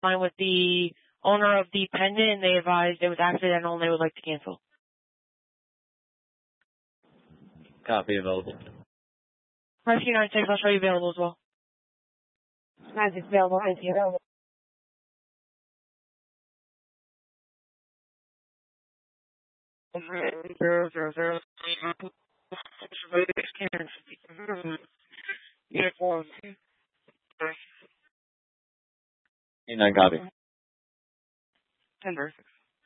line with the owner of the pendant, and they advised it was accidental and they would like to cancel. Copy available. Rescue 96, I'll show you available as well. 96 available, NC available. Uniform. E9 copy. 10-6.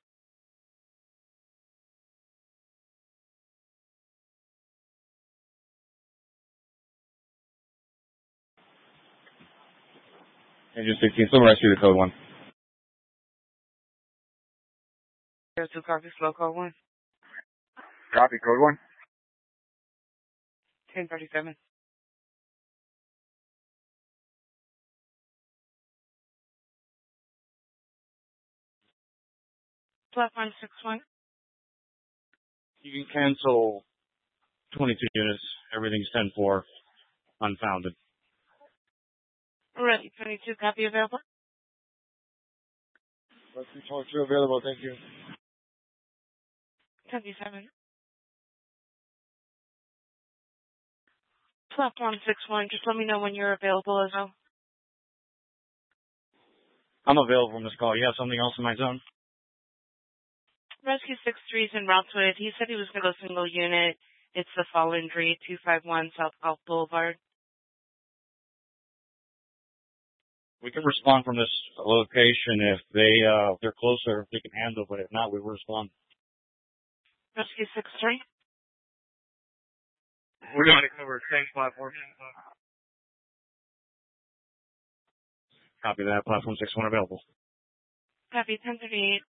Engine 16, still rescue the code 1. 02 copy, slow code 1. Copy, code 1. 1037. Platform 61. You can cancel 22 units. Everything's 10-4. Unfounded. Rescue 22 copy available. Rescue 22 available, thank you. 27. Platform 61, just let me know when you're available as well. I'm available on this call. You have something else in my zone? Rescue 63 is in route to it. He said he was going to go single unit. It's the fall injury, 251 South Gulf Boulevard. We can respond from this location if they're closer, if they can handle, but if not, we will respond. Rescue 63. We're going to cover same platform. Copy that. Platform 61 available. Copy 1038.